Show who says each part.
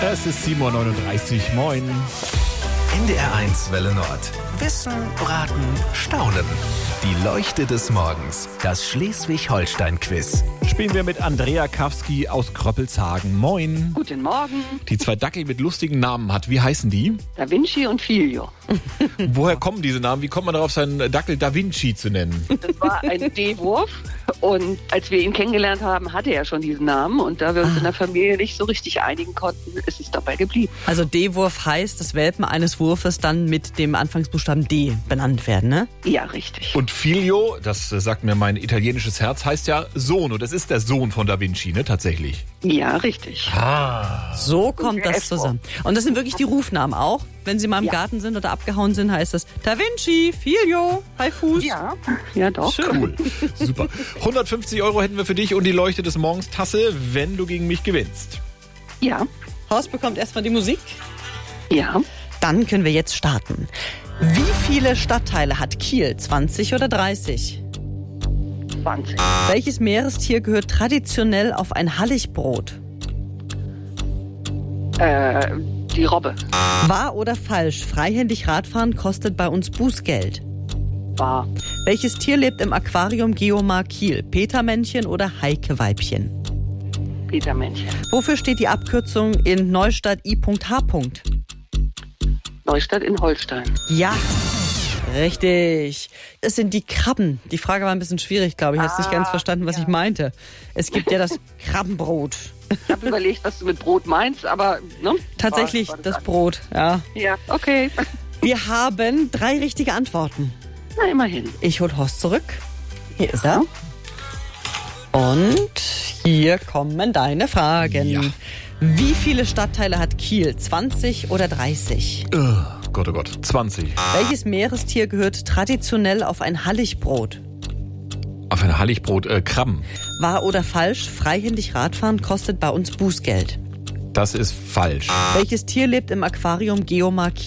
Speaker 1: Es ist 7.39 Uhr. Moin.
Speaker 2: NDR1 Welle Nord. Wissen, Braten, Staunen. Die Leuchte des Morgens. Das Schleswig-Holstein-Quiz.
Speaker 1: Spielen wir mit Andrea Kawski aus Kröppelshagen. Moin.
Speaker 3: Guten Morgen.
Speaker 1: Die zwei Dackel mit lustigen Namen hat. Wie heißen die?
Speaker 3: Da Vinci und Filio.
Speaker 1: Woher kommen diese Namen? Wie kommt man darauf, seinen Dackel Da Vinci zu nennen?
Speaker 3: Das war ein D-Wurf. Und als wir ihn kennengelernt haben, hatte er schon diesen Namen. Und da wir uns in der Familie nicht so richtig einigen konnten, ist es dabei geblieben.
Speaker 4: Also D-Wurf heißt, dass Welpen eines Wurfes dann mit dem Anfangsbuchstaben D benannt werden, ne?
Speaker 3: Ja, richtig.
Speaker 1: Und Filio, das sagt mir mein italienisches Herz, heißt ja Sohn. Und es ist der Sohn von Da Vinci, ne? Tatsächlich.
Speaker 3: Ja, richtig.
Speaker 4: So kommt das zusammen. Und das sind wirklich die Rufnamen auch. Wenn Sie mal im Garten sind oder abgehauen sind, heißt das Da Vinci, Filio, bei Fuß.
Speaker 3: Ja, doch.
Speaker 4: Schön.
Speaker 1: Cool. Super. 150 € hätten wir für dich und die Leuchte des Morgens Tasse, wenn du gegen mich gewinnst.
Speaker 3: Ja,
Speaker 4: Horst bekommt erstmal die Musik.
Speaker 3: ja.
Speaker 4: Dann können wir jetzt starten. Wie viele Stadtteile hat Kiel? 20 oder 30?
Speaker 3: 20.
Speaker 4: Welches Meerestier gehört traditionell auf ein Halligbrot?
Speaker 3: Die Robbe
Speaker 4: Wahr oder falsch? Freihändig Radfahren kostet bei uns Bußgeld.
Speaker 3: war
Speaker 4: Welches Tier lebt im Aquarium Geomar Kiel? Petermännchen oder Heikeweibchen?
Speaker 3: Petermännchen.
Speaker 4: Wofür steht die Abkürzung in Neustadt I.H.?
Speaker 3: Neustadt in Holstein.
Speaker 4: Ja, richtig. Es sind die Krabben. Die Frage war ein bisschen schwierig, glaube ich. Ich habe nicht ganz verstanden, was ich meinte. Es gibt ja das Krabbenbrot.
Speaker 3: Ich habe überlegt, was du mit Brot meinst, aber ne?
Speaker 4: Tatsächlich
Speaker 3: War
Speaker 4: das Brot, ja.
Speaker 3: Ja, okay.
Speaker 4: Wir haben 3 richtige Antworten.
Speaker 3: Na, immerhin.
Speaker 4: Ich hol Horst zurück. Hier ist er. Und hier kommen deine Fragen.
Speaker 1: Ja.
Speaker 4: Wie viele Stadtteile hat Kiel? 20 oder 30?
Speaker 1: Gott, oh Gott. 20.
Speaker 4: Welches Meerestier gehört traditionell auf ein Halligbrot?
Speaker 1: Auf ein Halligbrot, Krabben.
Speaker 4: Wahr oder falsch? Freihändig Radfahren kostet bei uns Bußgeld.
Speaker 1: Das ist falsch.
Speaker 4: Welches Tier lebt im Aquarium Geomar Kiel?